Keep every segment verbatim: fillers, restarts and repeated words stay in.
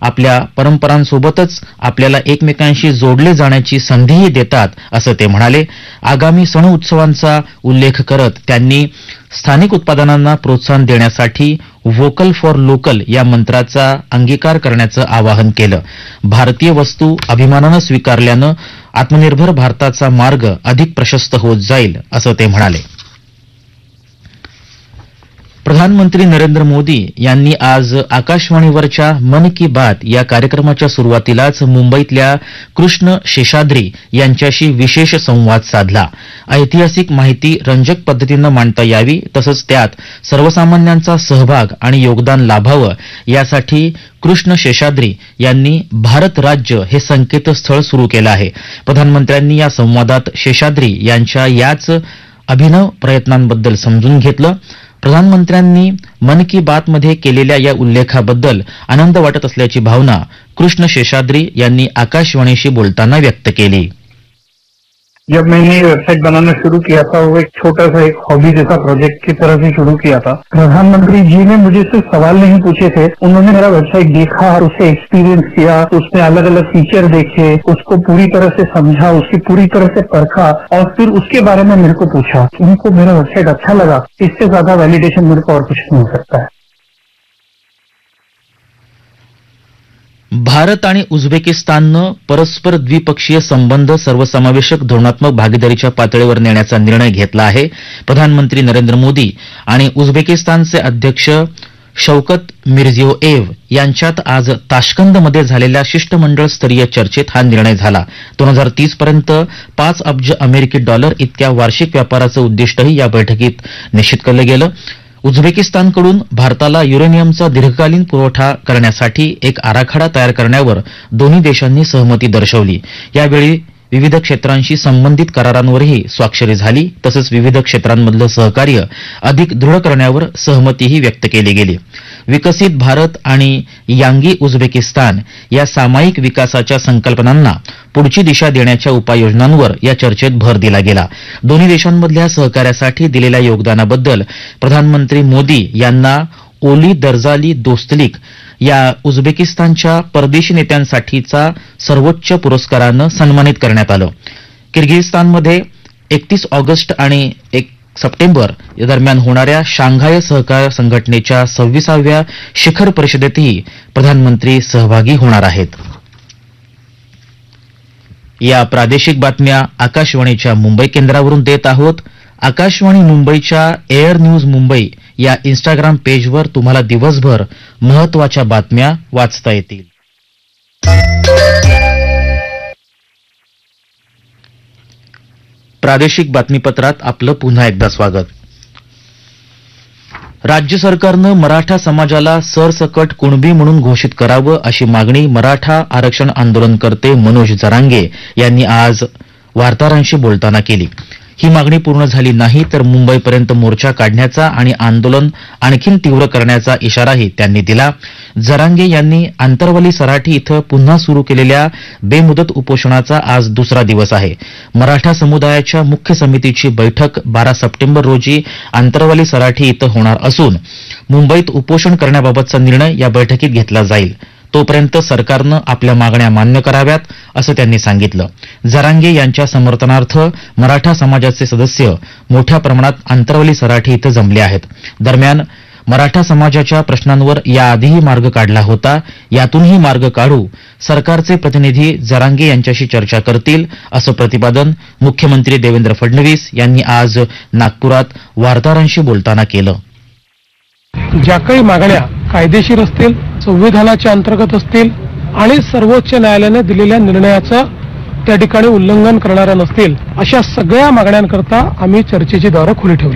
आपल्या परंपरांसोबतच आपल्याला एकमेकांशी जोडले जाण्याची संधीही देतात असं ते म्हणाले. आगामी सण उत्सवांचा उल्लेख करत त्यांनी स्थानिक उत्पादनांना प्रोत्साहन देण्यासाठी व्होकल फॉर लोकल या मंत्राचा अंगीकार करण्याचं आवाहन केलं. भारतीय वस्तू अभिमानानं स्वीकारल्यानं आत्मनिर्भर भारताचा मार्ग अधिक प्रशस्त होत जाईल असं ते म्हणाले. प्रधानमंत्री नरेंद्र मोदी यांनी आज आकाशवाणीवरच्या मन की बात या कार्यक्रमाच्या सुरुवातीलाच मुंबईतल्या कृष्ण शेषाद्री यांच्याशी विशेष संवाद साधला. ऐतिहासिक माहिती रंजक पद्धतीनं मांडता यावी तसंच त्यात सर्वसामान्यांचा सहभाग आणि योगदान लाभावं यासाठी कृष्ण शेषाद्री यांनी भारत राज्य हे संकेतस्थळ सुरू केलं आहे. प्रधानमंत्र्यांनी या संवादात शेषाद्री यांच्या याच अभिनव प्रयत्नांबद्दल समजून घेतलं. प्रधानमंत्र्यांनी मन की बात मध्ये केलेल्या या उल्लेखाबद्दल आनंद वाटत असल्याची भावना कृष्ण शेषाद्री यांनी आकाशवाणीशी बोलताना व्यक्त केली. जब मैंने वेबसाइट बनाना शुरू किया था वो एक छोटा सा एक हॉबी जैसा प्रोजेक्ट की तरह से शुरू किया था. प्रधानमंत्री जी ने मुझे सिर्फ सवाल नहीं पूछे थे, उन्होंने मेरा वेबसाइट देखा, उसे एक्सपीरियंस किया, उसमें अलग अलग फीचर देखे, उसको पूरी तरह से समझा, उसकी पूरी तरह से परखा और फिर उसके बारे में मेरे को पूछा. उनको मेरा वेबसाइट अच्छा लगा, इससे ज्यादा वैलिडेशन मेरे को और कुछ नहीं हो सकता है. भारत आणि उझबेकिस्ताननं परस्पर द्विपक्षीय संबंध सर्वसमावेशक धोरणात्मक भागीदारीच्या पातळीवर नेण्याचा निर्णय घेतला आहे. प्रधानमंत्री नरेंद्र मोदी आणि उझबेकिस्तानचे अध्यक्ष शौकत मिरझियोयेव यांच्यात आज ताश्कंदमध्ये झालेल्या शिष्टमंडळ स्तरीय चर्चेत हा निर्णय झाला. दोन हजार तीस पर्यंत पाच अब्ज अमेरिकी डॉलर इतक्या वार्षिक व्यापाराचं उद्दिष्टही या बैठकीत निश्चित केलं गेलं. उझबेकिस्तानकडून भारताला युरेनियमचा दीर्घकालीन पुरवठा करण्यासाठी एक आराखडा तयार करण्यावर दोन्ही देशांनी सहमती दर्शवली. यावेळी विविध क्षेत्रांशी संबंधित करारांवरही स्वाक्षरी झाली तसंच विविध क्षेत्रांमधलं सहकार्य अधिक दृढ करण्यावर सहमतीही व्यक्त केली गेली. विकसित भारत आणि यांगी उझबेकिस्तान या सामायिक विकासाच्या संकल्पनांना पुढची दिशा देण्याच्या उपाययोजनांवर या चर्चेत भर दिला गेला. दोन्ही देशांमधल्या सहकार्यासाठी दिलेल्या योगदानाबद्दल प्रधानमंत्री मोदी यांना ओली दर्जाली दोस्तलिक या उझबेकिस्तानच्या परदेशी नेत्यांसाठीचा सर्वोच्च पुरस्कारानं सन्मानित करण्यात आलं. किर्गिझस्तानमध्ये एकतीस ऑगस्ट आणि एक सप्टेंबर या दरम्यान होणाऱ्या शांघाय सहकार संघटनेच्या सव्वीसाव्या शिखर परिषदेतही प्रधानमंत्री सहभागी होणार आहेत. या प्रादेशिक बातम्या आकाशवाणीच्या मुंबई केंद्रावरून देत आहोत. आकाशवाणी मुंबईच्या एअर न्यूज मुंबई या इन्स्टाग्राम पेजवर तुम्हाला दिवसभर महत्वाच्या बातम्या वाचता येतील. प्रादेशिक बातमीपत्रात आपलं पुन्हा एकदा स्वागत. राज्य सरकारनं मराठा समाजाला सरसकट कुणबी म्हणून घोषित करावं अशी मागणी मराठा आरक्षण आंदोलनकर्ते मनोज जरांगे यांनी आज वार्ताहरांशी बोलताना केली. ही मागणी पूर्ण झाली नाही तर मुंबईपर्यंत मोर्चा काढण्याचा आणि आंदोलन आणखीन तीव्र करण्याचा इशाराही त्यांनी दिला. जरांगे यांनी आंतरवाली सराठी इथं पुन्हा सुरू केलेल्या बेमुदत उपोषणाचा आज दुसरा दिवस आहे. मराठा समुदायाच्या मुख्य समितीची बैठक बारा सप्टेंबर रोजी आंतरवाली सराठी इथं होणार असून मुंबईत उपोषण करण्याबाबतचा निर्णय या बैठकीत घेतला जाईल. तोपर्यंत सरकारनं आपल्या मागण्या मान्य कराव्यात असं त्यांनी सांगितलं. जरांगे यांच्या समर्थनार्थ मराठा समाजाचे सदस्य मोठ्या प्रमाणात आंतरवली सराठी इथं जमले आहेत. दरम्यान मराठा समाजाच्या प्रश्नांवर याआधीही मार्ग काढला होता. यातूनही मार्ग काढू सरकारचे प्रतिनिधी जरांगे यांच्याशी चर्चा करतील असं प्रतिपादन मुख्यमंत्री देवेंद्र फडणवीस यांनी आज नागपुरात वार्ताहरांशी बोलताना केलं. ज्या काही मागण्या कायदेशीर असतील, संविधानाच्या अंतर्गत असतील आणि सर्वोच्च न्यायालयाने दिलेल्या निर्णयाचं त्या ठिकाणी उल्लंघन करणाऱ्या नसतील अशा सगळ्या मागण्यांकरता आम्ही चर्चेची दारं खुली ठेवली.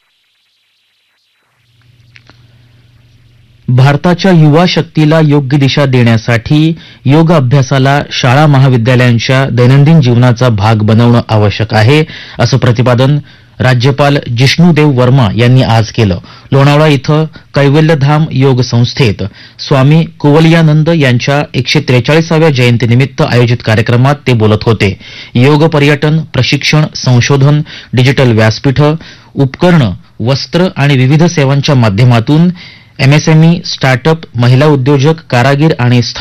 भारताच्या युवा शक्तीला योग्य दिशा देण्यासाठी योग अभ्यासाला शाळा महाविद्यालयांच्या दैनंदिन जीवनाचा भाग बनवणं आवश्यक आहे असं प्रतिपादन राज्यपाल जिष्णुदेव वर्मा यांनी आज केलं. लोणावळा इथं कैवल्यधाम योग संस्थेत स्वामी कुवलयानंद यांच्या एकशे त्रेचाळीसाव्या जयंतीनिमित्त आयोजित कार्यक्रमात ते बोलत होते. योग पर्यटन, प्रशिक्षण, संशोधन, डिजिटल व्यासपीठं, उपकरणं, वस्त्र आणि विविध सेवांच्या माध्यमातून एमएसएमई, स्टार्टअप, महिला उद्योजक, कारागीर आणि